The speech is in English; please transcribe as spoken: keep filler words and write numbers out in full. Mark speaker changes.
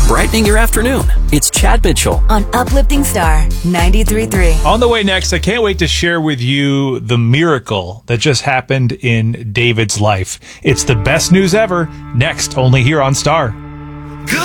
Speaker 1: brightening your afternoon. It's Chad Mitchell
Speaker 2: on Uplifting Star ninety-three point three.
Speaker 3: On the way next, I can't wait to share with you the miracle that just happened in David's life. It's the best news ever, next only here on Star.